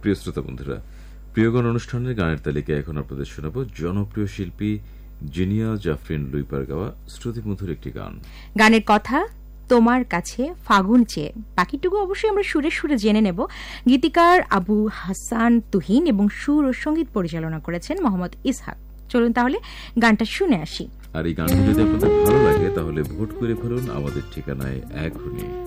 প্রিয় শ্রোতা বন্ধুরা, প্রিয়গণ অনুষ্ঠানের গানের তালিকায় এখন আপনাদের শোনাব জনপ্রিয় শিল্পী জিনিয়া জাফরিন লুইপার গাওয়া শ্রুতিমধুর একটি গান। গানের কথা তোমার কাছে ফাগুন চেয়ে, বাকিটুকু অবশ্যই আমরা সুরে সুরে জেনে নেব। গীতিকার আবু হাসান তুহিন এবং সুর ও সঙ্গীত পরিচালনা করেছেন মোহাম্মদ ইসহাক। চলুন তাহলে গানটা শুনে আসি। আর এই গানটি যদি আপনাদের ভালো লাগে তাহলে ভোট করে ফেলুন আমাদের ঠিকানায় এখনই।